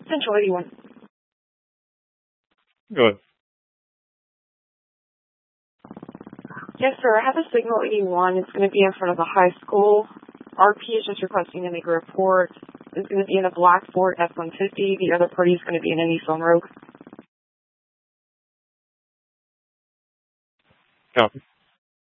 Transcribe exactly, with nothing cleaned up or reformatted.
Central eighty-one. Go ahead. Yes, sir. I have a Signal eighty-one. It's going to be in front of the high school. R P is just requesting to make a report. It's going to be in a black Ford F one fifty. The other party is going to be in a Nissan Rogue. Copy.